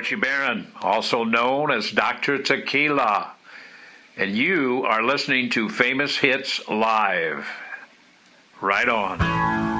Archie Barron, also known as Dr. Tequila, and you are listening to Famous Hits Live. Right on.